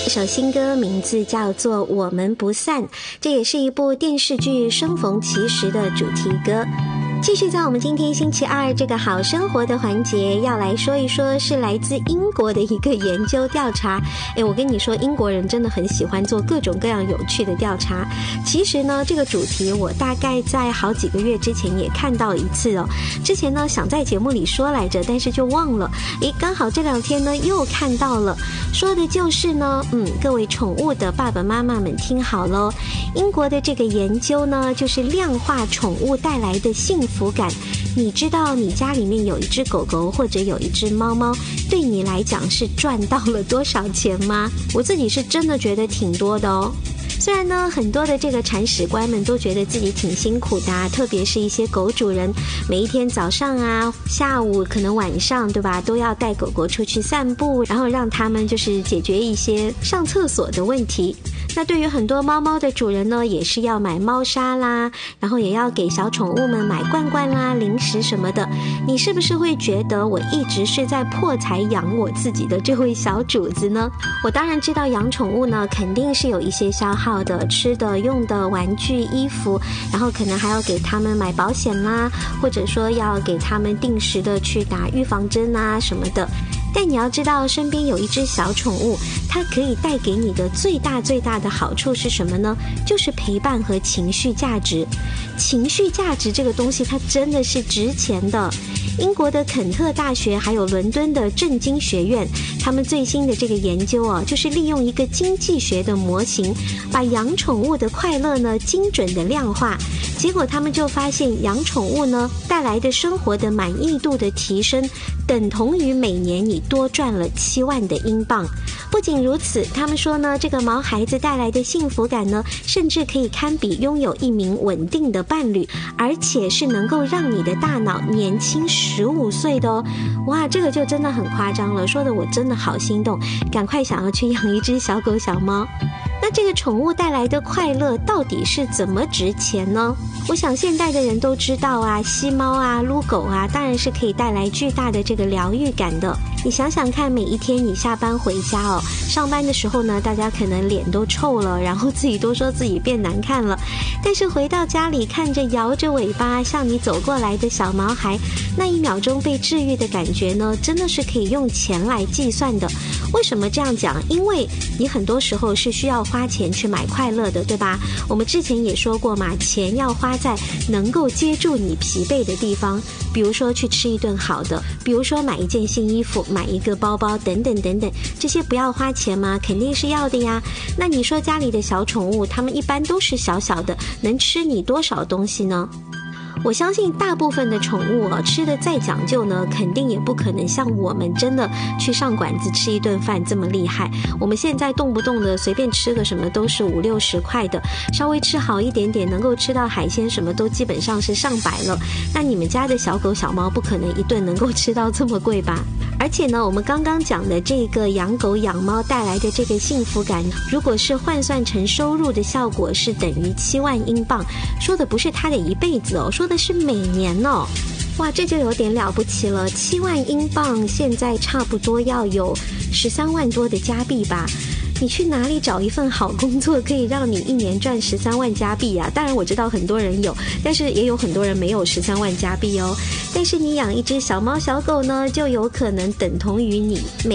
首新歌名字叫做《我们不散》，这也是一部电视剧《生逢其时》的主题歌。继续在我们今天星期二这个好生活的环节，要来说一说是来自英国的一个研究调查。我跟你说，英国人真的很喜欢做各种各样有趣的调查。其实呢，这个主题我大概在好几个月之前也看到一次哦。之前呢想在节目里说来着，但是就忘了。刚好这2天呢又看到了，说的就是呢，各位宠物的爸爸妈妈们听好咯，英国的这个研究呢，就是量化宠物带来的幸福感。你知道你家里面有一只狗狗或者有一只猫猫，对你来讲是赚到了多少钱吗？我自己是真的觉得挺多的哦。虽然呢，很多的这个铲屎官们都觉得自己挺辛苦的特别是一些狗主人，每一天早上啊、下午可能晚上，对吧，都要带狗狗出去散步，然后让他们就是解决一些上厕所的问题。那对于很多猫猫的主人呢，也是要买猫砂啦，然后也要给小宠物们买罐罐啦、零食什么的。你是不是会觉得我一直是在破财养我自己的这位小主子呢？我当然知道养宠物呢肯定是有一些消耗的，吃的、用的、玩具、衣服，然后可能还要给他们买保险啦，或者说要给他们定时的去打预防针啊什么的。但你要知道，身边有一只小宠物，它可以带给你的最大的好处是什么呢？就是陪伴和情绪价值。情绪价值这个东西它真的是值钱的。英国的肯特大学还有伦敦的政经学院，他们最新的这个研究就是利用一个经济学的模型，把养宠物的快乐呢精准的量化。结果他们就发现，养宠物呢带来的生活的满意度的提升，等同于每年你多赚了7万的英镑。不仅如此，他们说呢，这个毛孩子带来的幸福感呢，甚至可以堪比拥有一名稳定的伴侣，而且是能够让你的大脑年轻15岁的哦。哇，这个就真的很夸张了，说的我真的好心动，赶快想要去养一只小狗小猫。那这个宠物带来的快乐到底是怎么值钱呢？我想现代的人都知道啊，吸猫啊、撸狗啊，当然是可以带来巨大的这个疗愈感的。你想想看，每一天你下班回家上班的时候呢，大家可能脸都臭了，然后自己都说自己变难看了，但是回到家里看着摇着尾巴向你走过来的小毛孩，那1秒钟被治愈的感觉呢，真的是可以用钱来计算的。为什么这样讲？因为你很多时候是需要花钱去买快乐的，对吧？我们之前也说过嘛，钱要花在能够接住你疲惫的地方，比如说去吃一顿好的，比如说买一件新衣服，买一个包包等等等等，这些不要花钱吗？肯定是要的呀。那你说家里的小宠物，它们一般都是小小的，能吃你多少东西呢？我相信大部分的宠物吃的再讲究呢，肯定也不可能像我们真的去上馆子吃一顿饭这么厉害。我们现在动不动的随便吃个什么都是50-60块的，稍微吃好一点点，能够吃到海鲜什么都基本上是上百了。那你们家的小狗小猫不可能一顿能够吃到这么贵吧？而且呢，我们刚刚讲的这个养狗养猫带来的这个幸福感，如果是换算成收入的效果，是等于7万英镑。说的不是他的一辈子说的是每年哇，这就有点了不起了。7万英镑现在差不多要有13万多的加币吧。你去哪里找一份好工作可以让你一年赚13万加币啊？当然我知道很多人有，但是也有很多人没有13万加币但是你养一只小猫小狗呢，就有可能等同于你